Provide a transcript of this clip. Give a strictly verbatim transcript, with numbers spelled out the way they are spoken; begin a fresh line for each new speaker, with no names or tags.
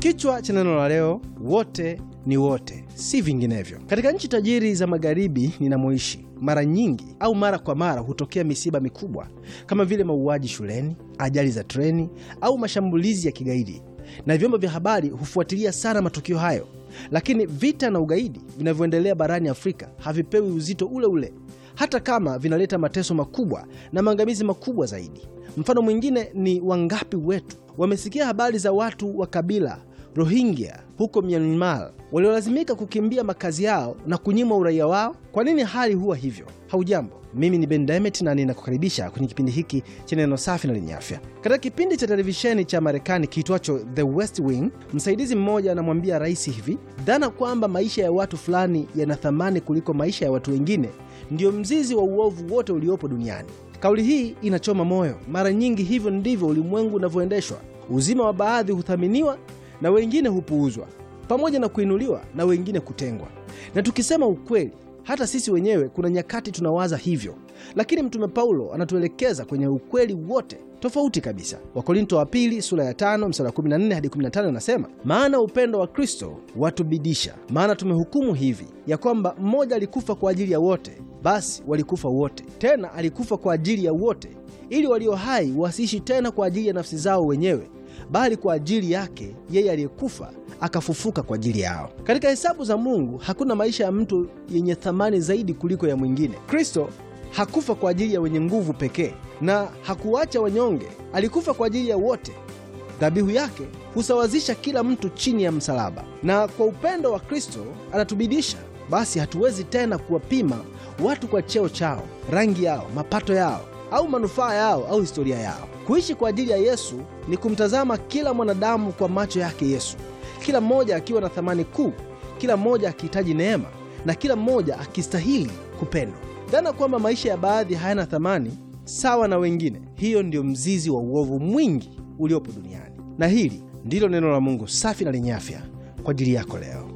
Kichwa cha neno la leo, wote ni wote, si vinginevyo. Katika nchi tajiri za magharibi ninamoishi, mara nyingi au mara kwa mara hutokea misiba mikubwa kama vile mauaji shuleni, ajali za treni au mashambulizi ya kigaidi, na vyombo vya habari hufuatilia sana matukio hayo. Lakini vita na ugaidi vinavyoendelea barani Afrika havipewi uzito ule ule, hata kama vinaleta mateso makubwa na maangamizi makubwa zaidi. Mfano mwingine ni wangapi wetu wamesikia habari za watu wa kabila Rohingya huko Myanmar waliolazimika kukimbia makazi yao na kunyimwa uraia wao? Kwa nini hali huwa hivyo? Haujambo, mimi ni Ben Demet na ninakukaribisha kwenye kipindi hiki cha neno safi na lenye afya. Katika kipindi cha televisheni cha Marekani kiitwacho The West Wing, msaidizi mmoja anamwambia rais hivi: dhana kwamba maisha ya watu fulani yana thamani kuliko maisha ya watu wengine ndio mzizi wa uovu wote uliopo duniani. Kauli hii inachoma moyo. Mara nyingi hivyo ndivyo ulimwengu unavyoendeshwa. Uzima wa baadhi huthaminiwa na wengine hupuuzwa, pamoja na kuinuliwa na wengine kutengwa. Na tukisema ukweli, hata sisi wenyewe kuna nyakati tunawaza hivyo, lakini Mtume Paulo anatuelekeza kwenye ukweli wote tofauti kabisa. Wakorintho wa pili sura ya tano mstari wa kumi na nne hadi kumi na tano anasema, maana upendo wa Kristo watubidisha, maana tumehukumu hivi ya kwamba mmoja alikufa kwa ajili ya wote, basi walikufa wote. Tena alikufa kwa ajili ya wote, ili walio hai wasiishi tena kwa ajili ya nafsi zao wenyewe, bali kwa ajili yake yeye aliyekufa akafufuka kwa ajili yao. Katika hesabu za Mungu hakuna maisha ya mtu yenye thamani zaidi kuliko ya mwingine. Kristo hakufa kwa ajili ya wenye nguvu pekee, na hakuacha wanyonge. Alikufa kwa ajili ya wote. Dhabihu yake husawazisha kila mtu chini ya msalaba, na kwa upendo wa Kristo anatubidisha. Basi hatuwezi tena kuwapima watu kwa cheo chao, rangi yao, mapato yao, au manufaa yao au historia yao. Kuishi kwa ajili ya Yesu ni kumtazama kila mwanadamu kwa macho yake Yesu, kila mmoja akiwa na thamani kuu, kila mmoja akihitaji neema, na kila mmoja akistahili kupendwa. Dhana kwamba maisha ya baadhi hayana thamani sawa na wengine, hiyo ndio mzizi wa uovu mwingi uliopo duniani. Na hili ndilo neno la Mungu safi na lenye afya kwa ajili yako leo.